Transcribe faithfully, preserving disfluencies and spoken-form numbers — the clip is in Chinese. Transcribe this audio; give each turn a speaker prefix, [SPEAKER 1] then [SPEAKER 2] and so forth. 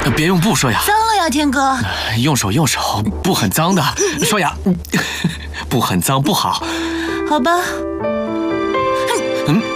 [SPEAKER 1] 别用布，舒雅。
[SPEAKER 2] 脏了呀，天哥。
[SPEAKER 1] 用手用手，布很脏的，舒雅，布很脏不好。
[SPEAKER 2] 好吧。
[SPEAKER 1] 嗯